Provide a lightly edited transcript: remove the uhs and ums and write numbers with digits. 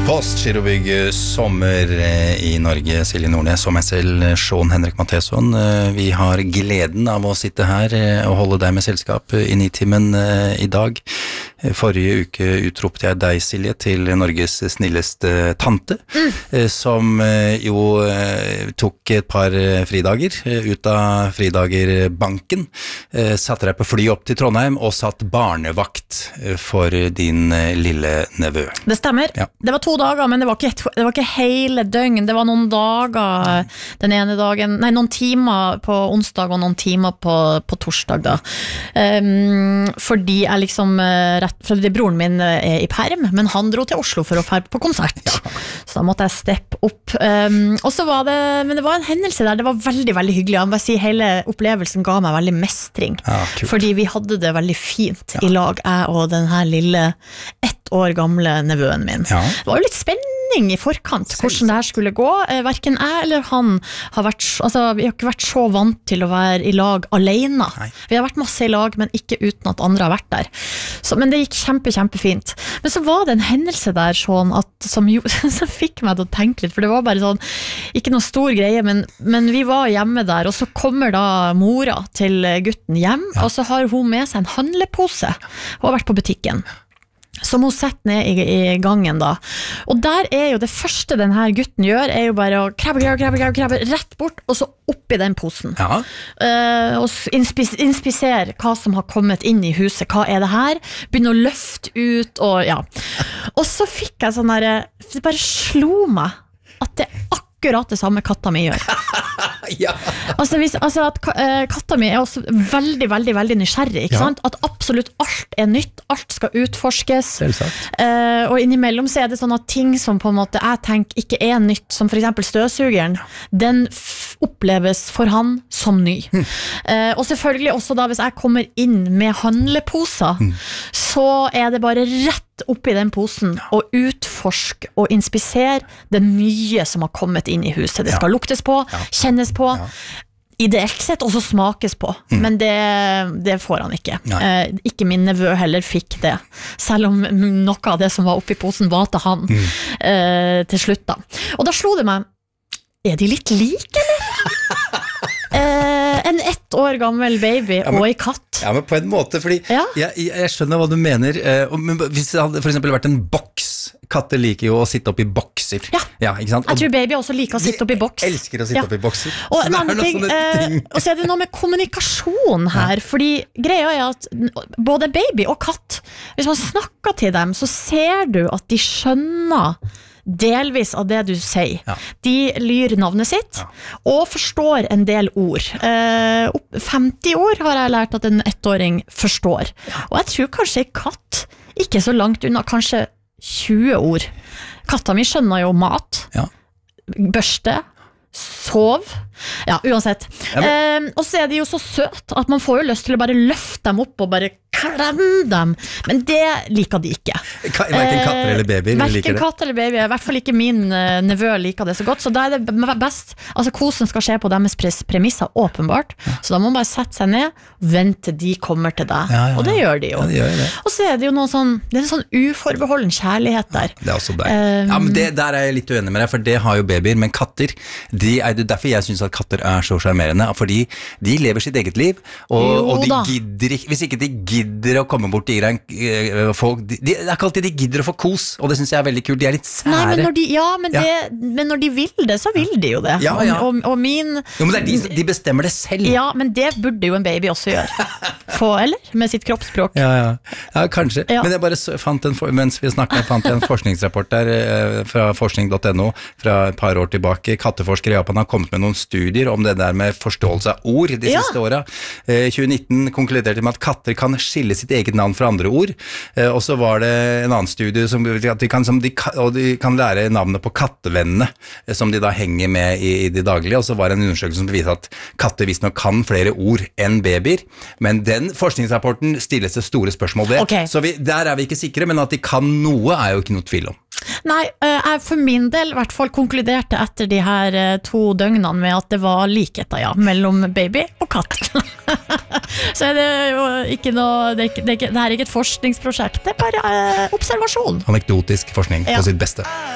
Postgirobygg sommer i Norge, Silje Nordnes og meg selv, Sean Henrik Matheson. Vi har gleden av å sitte her og holde deg med selskap i Nitimen i dag. Forrige uke utropte jeg deg, Silje, til Norges snilleste tante, som jo tok et par fridager ut av fridagerbanken, satte deg på fly opp til Trondheim og satt barnevakt for din lille nevø. Det stemmer. Ja. Det var 2 dager, men det var ikke hele døgn. Det var noen dager den ene dagen, nei, noen timer på onsdag og noen timer på torsdag da. Fordi jeg liksom fordi broren min i perm, men han dro til Oslo for å fære på konsert. Ja. Så da måtte jeg steppe opp. Og så var det, men det var en hendelse der, det var veldig, veldig hyggelig. Jeg må bare si, hele opplevelsen ga meg veldig mestring. Ja, fordi vi hadde det veldig fint i lag, jeg og den her lille 1 år gamle nevøen min. Ja. Det var jo litt spennende i forkant, hvordan det her skulle gå. Hverken jeg eller han har vært, altså vi har ikke vært så vant til å være i lag alene. Nei. Vi har vært masse i lag, men ikke uten at andre har vært der. Så, men det gikk kjempefint. Men så var det en hendelse der sånn at, som fikk meg til å tenke litt, for det var bare sånn, ikke noe stor greie, men vi var hjemme der, og så kommer da mora til gutten hjem, og så har hun med seg en handlepose. Hun har vært på butikken. Som hun setter ned i gangen da. Og der jo det første denne gutten gjør, jo bare å krabbe rett bort, og så opp i den posen. Ja. Og inspisere hva som har kommet inn i huset. Hva det her? Begynne å løfte ut, og ja. Og så fikk jeg sånn der, det bare slo meg at det akkurat det samme katta mi gjør. Ja. Altså at katta mi også veldig, veldig, veldig nysgjerrig, ikke sant? At absolutt alt nytt, alt skal utforskes. Og innimellom så det sånn at ting som på en måte jeg tenker ikke nytt, som for eksempel støvsugeren, den oppleves for han som ny. Og selvfølgelig også da, hvis jeg kommer inn med handleposer, så det bare rett oppi den posen, og utforsk og inspisere det nye som har kommet inn i huset. Det skal luktes på, kjennes på, ideelt sett også smakes på, men det får han ikke. Ikke min nevø heller fikk det, selv om noe av det som var oppi posen var til han til slutt da. Og da slo det meg, de litt like, eller? En 1 år gammel baby og en katt. Ja, men på en måte, fordi jeg skjønner hva du mener. Men hvis det hadde for eksempel vært en boks, katter liker jo å sitte opp i bokser. Ja, ikke sant? Jeg tror baby også liker å sitte opp i boks. De elsker å sitte opp i bokser. Og en annen ting, og så det noe med kommunikasjon her, fordi greia at både baby og katt, hvis man snakker til dem, så ser du at de skjønner delvis av det du sier. De lyr navnet sitt og forstår en del ord. 50 ord har jeg lært at en 1-åring forstår. Og jeg tror kanskje en katt ikke så langt unna, kanskje 20 ord. Katta mi skjønner jo mat, børste, sov, ja, uansett. Og så de jo så søt at man får jo lyst til å bare løfte dem opp og bare klemme dem, men det liker de ikke. Hverken katter eller babyer liker det? Hverken katt eller baby, i hvert fall ikke min nevø liker det så godt, så da det best, altså kosen skal skje på deres premisser, åpenbart, så da må man bare sette seg ned, vente de kommer til deg, og det gjør de jo. Og så det jo noe sånn, det en sånn uforbeholden kjærlighet der. Det også deg. Ja, men der jeg litt uenig med deg, for det har jo babyer, men katter, derfor jeg synes at katter så charmerende, fordi de lever sitt eget liv, og de gidder ikke, hvis ikke de gidder å komme bort til folk, det ikke alltid de gidder å få kos, og det synes jeg veldig kult, de litt sære. Nei, men når de vil det, så vil de jo det. Og min... Jo, men de bestemmer det selv. Ja, men det burde jo en baby også gjøre. Eller? Med sitt kroppsspråk. Ja, kanskje. Men jeg bare fant mens vi snakket, fant jeg en forskningsrapport der fra forskning.no fra et par år tilbake. Katteforskere i Japan har kommet med noen studier om det der med forståelse av ord de siste årene. 2019 konkluderte med at katter kan skille sitt eget navn fra andre ord, og så var det en annen studie som de kan lære navnet på kattevennene, som de da henger med i det daglige, og så var det en undersøkelse som beviser at katter visst nok kan flere ord enn babyer, men den forskningsrapporten stilles det store spørsmål ved, så der vi ikke sikre, men at de kan noe jo ikke noe tvil om. Nei, jeg for min del i hvert fall konkluderte etter de her 2 døgnene med at det var likheter, mellom baby og katt. Så det jo ikke noe, det er ikke et forskningsprosjekt, det bare observasjon. Anekdotisk forskning på sitt beste.